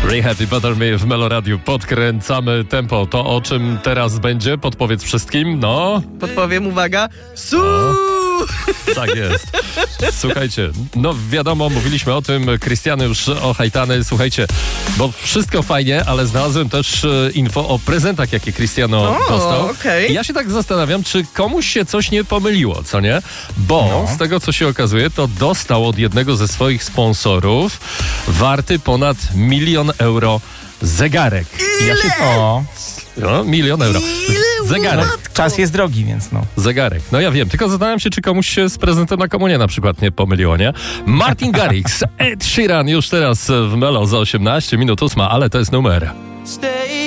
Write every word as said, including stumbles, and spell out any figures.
Rehab i Better Me w Meloradiu. Podkręcamy tempo. To o czym teraz będzie? Podpowiedz wszystkim. No. Podpowiem, uwaga. Su! Tak jest. Słuchajcie, no wiadomo, mówiliśmy o tym, Krystiany już ochajtany. Słuchajcie, bo wszystko fajnie, ale znalazłem też info o prezentach, jakie Krystiano O, dostał. okej. I ja się tak zastanawiam, czy komuś się coś nie pomyliło, co nie? Bo No. z tego, co się okazuje, to dostał od jednego ze swoich sponsorów warty ponad milion euro zegarek. I Ja się, O, no, milion euro. Ile Zegarek. łatwo. czas jest drogi, więc no. Zegarek. No ja wiem, tylko zastanawiam się, czy komuś się z prezentem na komunie na przykład nie pomyliło, nie? Martin Garrix, Ed Sheeran już teraz w Melo za osiemnaście minut ósma, ale to jest numer. Stay